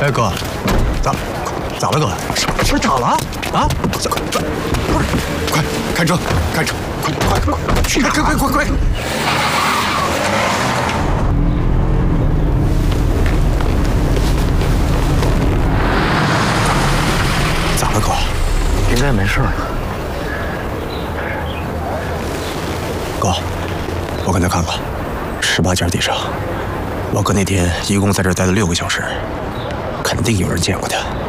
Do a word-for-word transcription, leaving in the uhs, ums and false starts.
哎，哥，咋咋了，哥？不是咋了？啊？咋咋？不是，快开车，开车，快快快，去哪？快快快快！咋了，哥？ 应该没事了。 哥，我刚才看了，十八间地上，我哥那天一共在这儿待了六个小时，肯定有人见过他。